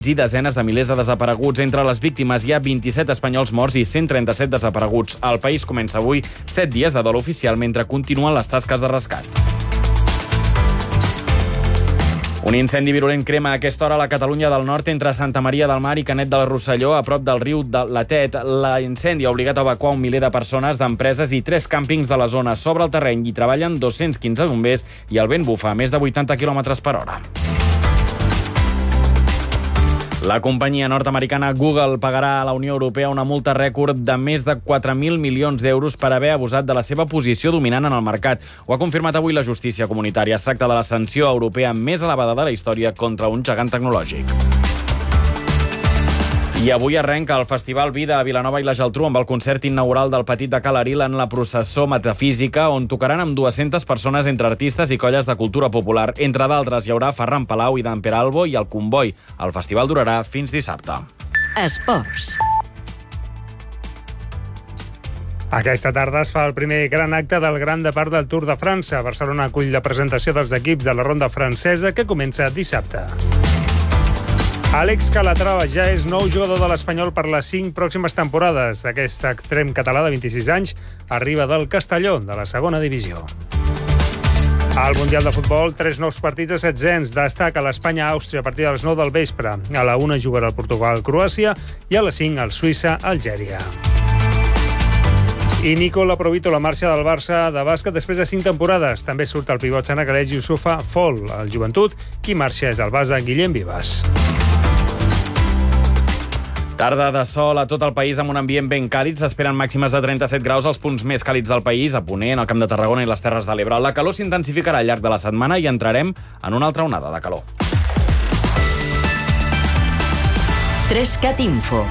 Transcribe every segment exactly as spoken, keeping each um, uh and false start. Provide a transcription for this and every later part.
i desenes de milers de desapareguts. Entre les víctimes hi ha vint-i-set espanyols morts i cent trenta-set desapareguts. El país comença avui set dies de dol oficial mentre continuen les tasques de rescat. Un incendi virulent crema a aquesta hora a la Catalunya del Nord entre Santa Maria del Mar i Canet del Rosselló, a prop del riu de Latet. L'incendi ha obligat a evacuar un miler de persones, d'empreses i tres càmpings de la zona. Sobre el terreny hi treballen dos-cents quinze bombers i el vent bufa a més de vuitanta quilòmetres per hora. La companyia nord-americana Google pagarà a la Unió Europea una multa rècord de més de quatre mil milions d'euros per haver abusat de la seva posició dominant en el mercat. Ho ha confirmat avui la justícia comunitària. Es tracta de la sanció europea més elevada de la història contra un gegant tecnològic. I avui arrenca el Festival Vida a Vilanova i la Geltrú amb el concert inaugural del Petit de Calaril en la processó metafísica, on tocaran amb dues-centes persones entre artistes i colles de cultura popular. Entre d'altres hi haurà Ferran Palau i Dan Peralbo i el Comboi. El festival durarà fins dissabte. Esports. Aquesta tarda es fa el primer gran acte del Gran Depart del Tour de França. Barcelona acull la presentació dels equips de la ronda francesa que comença dissabte. Àlex Calatrava ja és nou jugador de l'Espanyol per les cinc pròximes temporades. Aquest extrem català de vint-i-sis anys arriba del Castelló, de la segona divisió. Al Mundial de Futbol, tres nous partits a setzents. Destaca l'Espanya-Àustria a partir de les nou del vespre. A la una jugarà el Portugal-Croàcia i a les cinc el Suïssa-Algèria. I Nicola Provítola marxa del Barça de bàsquet després de cinc temporades. També surt el pivot senegalès Youssoufa Fall. Al Joventut, qui marxa és el base Guillem Vivas. Tarda de sol a tot el país amb un ambient ben càlid. S'esperen màximes de trenta-set graus als punts més càlids del país, a Ponent, al Camp de Tarragona i les Terres de l'Ebre. La calor s'intensificarà al llarg de la setmana i entrarem en una altra onada de calor. Trescat Info.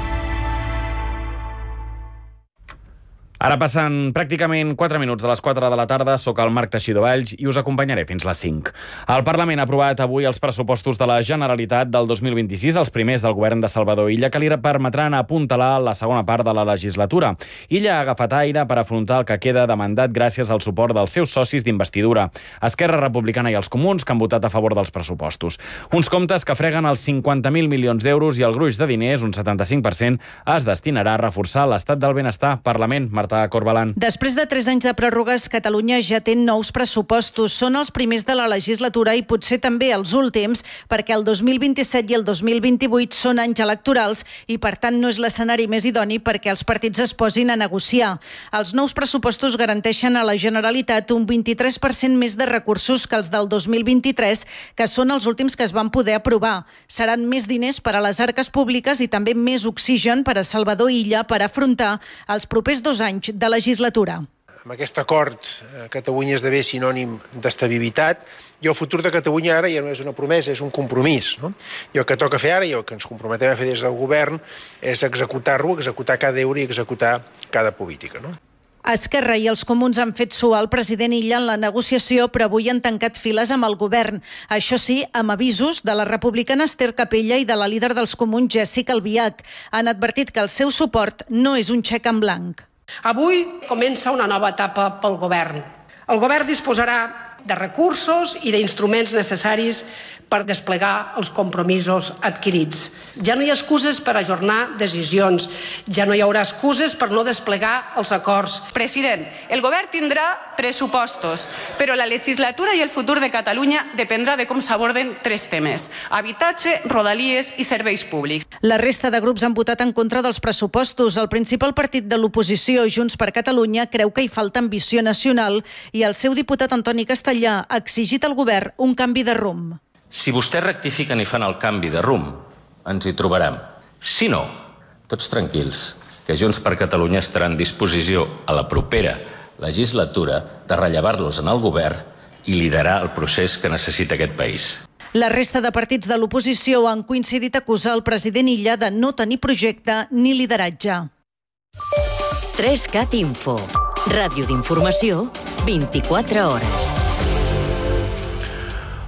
Ara passen pràcticament quatre minuts de les quatre de la tarda. Soc el Marc Teixidor Valls i us acompanyaré fins les cinc. El Parlament ha aprovat avui els pressupostos de la Generalitat del dos mil vint-i-sis, els primers del govern de Salvador Illa, que li permetran apuntalar la segona part de la legislatura. Illa ha agafat aire per afrontar el que queda de mandat gràcies al suport dels seus socis d'investidura, Esquerra Republicana i els Comuns, que han votat a favor dels pressupostos. Uns comptes que freguen els cinquanta mil milions d'euros i el gruix de diners, un setanta-cinc per cent, es destinarà a reforçar l'estat del benestar. Parlament, Marta Corbalan. Després de tres anys de pròrrogues, Catalunya ja té nous pressupostos. Són els primers de la legislatura i potser també els últims, perquè el dos mil vint-i-set i el dos mil vint-i-vuit són anys electorals i, per tant, no és l'escenari més idoni perquè els partits es posin a negociar. Els nous pressupostos garanteixen a la Generalitat un vint-i-tres per cent més de recursos que els del dos mil vint-i-tres, que són els últims que es van poder aprovar. Seran més diners per a les arques públiques i també més oxigen per a Salvador Illa per afrontar els propers dos anys de legislatura. Amb aquest acord, Catalunya esdevé sinònim d'estabilitat i el futur de Catalunya ara ja no és una promesa, és un compromís. No? I el que toca fer ara i el que ens comprometem a fer des del govern és executar-lo, executar cada euro i executar cada política. No? Esquerra i els Comuns han fet suar el president Illa en la negociació, però avui han tancat files amb el govern. Això sí, amb avisos de la republicana Esther Capella i de la líder dels Comuns, Jessica Albiach. Han advertit que el seu suport no és un xec en blanc. Avui comença una nova etapa pel govern. El govern disposarà de recursos i d'instruments necessaris per desplegar els compromisos adquirits. Ja no hi ha excuses per ajornar decisions, ja no hi haurà excuses per no desplegar els acords. President, el govern tindrà pressupostos, però la legislatura i el futur de Catalunya dependrà de com s'aborden tres temes: habitatge, rodalies i serveis públics. La resta de grups han votat en contra dels pressupostos. El principal partit de l'oposició, Junts per Catalunya, creu que hi falta ambició nacional i el seu diputat Antoni Castellà ha exigit al govern un canvi de rumb. Si vostès rectifiquen i fan el canvi de rumb, ens hi trobarem. Si no, tots tranquils, que Junts per Catalunya estarà en disposició a la propera legislatura de rellevar-los en el govern i liderar el procés que necessita aquest país. La resta de partits de l'oposició han coincidit a acusar el president Illa de no tenir projecte ni lideratge. Trescat Info. Ràdio d'informació, vint-i-quatre hores.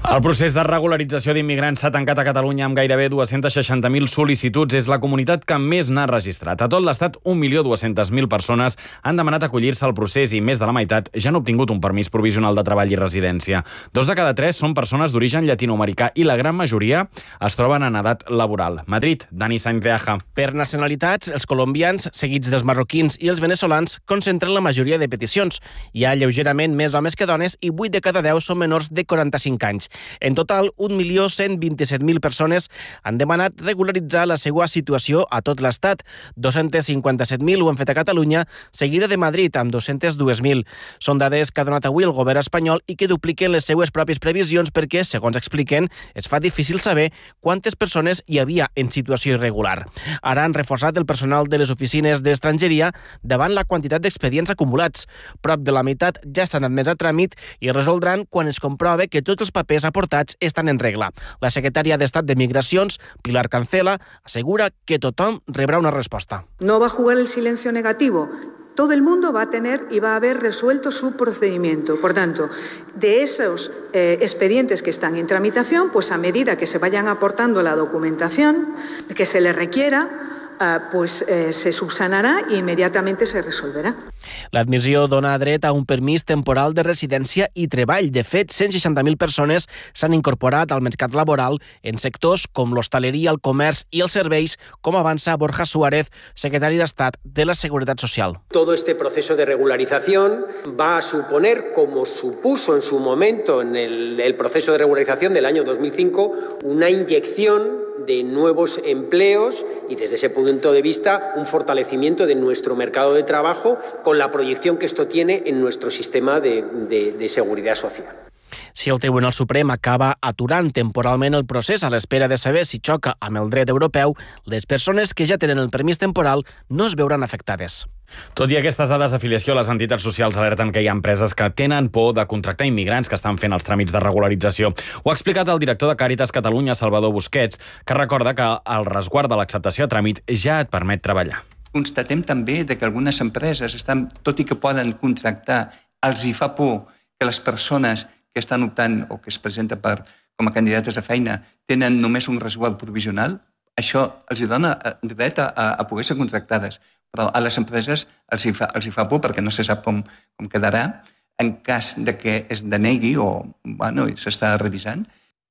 El procés de regularització d'immigrants s'ha tancat a Catalunya amb gairebé dos-cents seixanta mil sol·licituds. És la comunitat que més n'ha registrat. A tot l'Estat, un milió dos-cents mil persones han demanat acollir-se al procés i més de la meitat ja han obtingut un permís provisional de treball i residència. Dos de cada tres són persones d'origen llatinoamericà i la gran majoria es troben en edat laboral. Madrid, Dani Sainz de Aja. Per nacionalitats, els colombians, seguits dels marroquins i els veneçolans, concentren la majoria de peticions. Hi ha lleugerament més homes que dones i vuit de cada deu són menors de quaranta-cinc anys. En total, un milió cent vint-i-set mil persones han demanat regularitzar la seva situació a tot l'Estat. dos-cents cinquanta-set mil ho han fet a Catalunya, seguida de Madrid, amb dos-cents dos mil. Són dades que ha donat avui el govern espanyol i que dupliquen les seues pròpies previsions perquè, segons expliquen, es fa difícil saber quantes persones hi havia en situació irregular. Ara han reforçat el personal de les oficines d'estrangeria davant la quantitat d'expedients acumulats. Prop de la meitat ja estan admès a tràmit i es resoldran quan es comprove que tots els papers aportats estan en regla. La secretària d'Estat de Migracions, Pilar Cancela, assegura que tothom rebrà una resposta. No va a jugar el silencio negativo. Todo el mundo va a tener y va a haber resuelto su procedimiento. Por tanto, de esos eh, expedientes que están en tramitación, pues a medida que se vayan aportando la documentación que se les requiera, eh, pues eh, se subsanará e inmediatamente se resolverá. L'admissió dona dret a un permís temporal de residència i treball. De fet, cent seixanta mil persones s'han incorporat al mercat laboral en sectors com l'hostaleria, el comerç i els serveis, com avança Borja Suárez, secretari d'Estat de la Seguretat Social. Todo este proceso de regularización va a suponer, como supuso en su momento en el, el proceso de regularización del año dos mil cinco, una inyección de nuevos empleos y desde ese punto de vista un fortalecimiento de nuestro mercado de trabajo con la proyección que esto tiene en nuestro sistema de, de, de seguridad social. Si el Tribunal Suprem acaba aturant temporalment el procés a l'espera de saber si xoca amb el dret europeu, les persones que ja tenen el permís temporal no es veuran afectades. Tot i aquestes dades d'afiliació, les entitats socials alerten que hi ha empreses que tenen por de contractar immigrants que estan fent els tràmits de regularització. Ho ha explicat el director de Càritas Catalunya, Salvador Busquets, que recorda que el resguard de l'acceptació a tràmit ja et permet treballar. Constatem també que algunes empreses, estan, tot i que poden contractar, els hi fa por que les persones que estan optant o que es presenten per, com a candidates a feina tenen només un resguard provisional. Això els hi dona dret a, a poder ser contractades. Però a les empreses els hi fa, els hi fa por perquè no se sap com, com quedarà en cas de que es denegui o bueno, s'està revisant.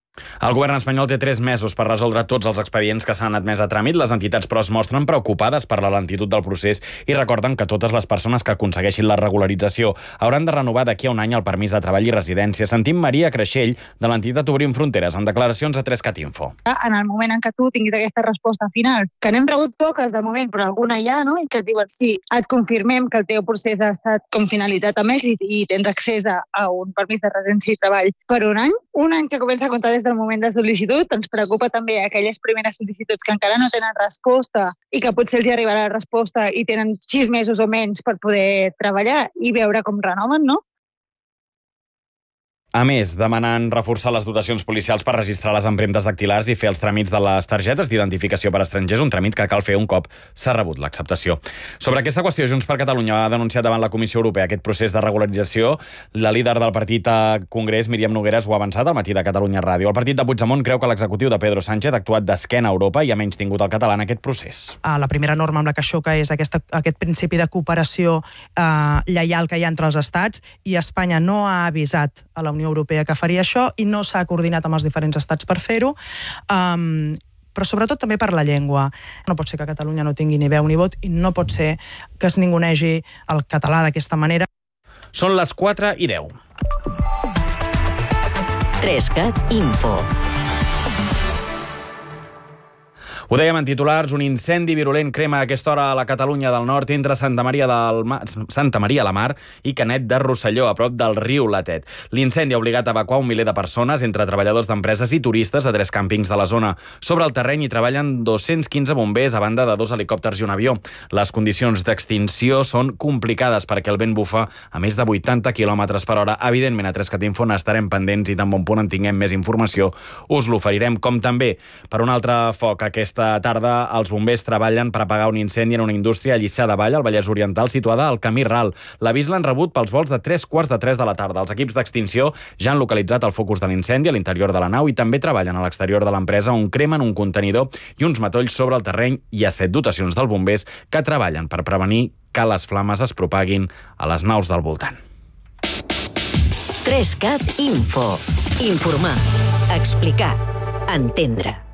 El govern espanyol té tres mesos per resoldre tots els expedients que s'han admès a tràmit. Les entitats, però, es mostren preocupades per la lentitud del procés i recorden que totes les persones que aconsegueixin la regularització hauran de renovar d'aquí a un any el permís de treball i residència. Sentim Maria Creixell, de l'entitat Obrim Fronteres, en declaracions a tres cat info. En el moment en què tu tinguis aquesta resposta final, que n'hem rebut poques de moment, però alguna hi ha, no? I que et diuen sí, et confirmem que el teu procés ha estat com finalitzat amb èxit i tens accés a, a un permís de residència i treball per un any. Un any que comença a comptar des del moment de sol·licitud. Ens preocupa també aquelles primeres sol·licituds que encara no tenen resposta i que potser els hi arribarà la resposta i tenen sis mesos o menys per poder treballar i veure com renoven, no? A més, demanen reforçar les dotacions policials per registrar les empremtes dactilars i fer els tràmits de les targetes d'identificació per estrangers, un tràmit que cal fer un cop s'ha rebut l'acceptació. Sobre aquesta qüestió, Junts per Catalunya ha denunciat davant la Comissió Europea aquest procés de regularització. La líder del partit a Congrés, Míriam Nogueras, ho ha avançat al matí de Catalunya Ràdio. El partit de Puigdemont creu que l'executiu de Pedro Sánchez ha actuat d'esquena a Europa i ha menystingut el català en aquest procés. La primera norma amb la que xoca és aquesta, aquest principi de cooperació eh, lleial que hi ha entre els estats, i Espanya no ha avisat a la Unió Europea que faria això i no s'ha coordinat amb els diferents estats per fer-ho, um, però sobretot també per la llengua. No pot ser que Catalunya no tingui ni veu ni vot i no pot ser que es ningunegi el català d'aquesta manera. Són les quatre i deu. tres cat info. Ho dèiem en titulars, un incendi virulent crema a aquesta hora a la Catalunya del Nord entre Santa Maria, del Mar, Santa Maria la Mar i Canet de Rosselló, a prop del riu Latet. L'incendi ha obligat a evacuar un miler de persones, entre treballadors d'empreses i turistes de tres càmpings de la zona. Sobre el terreny hi treballen dos-cents quinze bombers, a banda de dos helicòpters i un avió. Les condicions d'extinció són complicades perquè el vent bufa a més de vuitanta quilòmetres per hora. Evidentment, a tres cat info n'estarem pendents i tan bon punt en tinguem més informació us l'oferirem, com també per un altre foc aquesta Aquesta tarda els bombers treballen per apagar un incendi en una indústria a Lliçà de Vall, al Vallès Oriental, situada al Camí Ral. L'avís l'han rebut pels vols de tres quarts de tres de la tarda. Els equips d'extinció ja han localitzat el focus de l'incendi a l'interior de la nau i també treballen a l'exterior de l'empresa, on cremen un contenidor i uns matolls sobre el terreny. Hi ha set dotacions dels bombers que treballen per prevenir que les flames es propaguin a les naus del voltant. tres cat Info. Informar, explicar, entendre.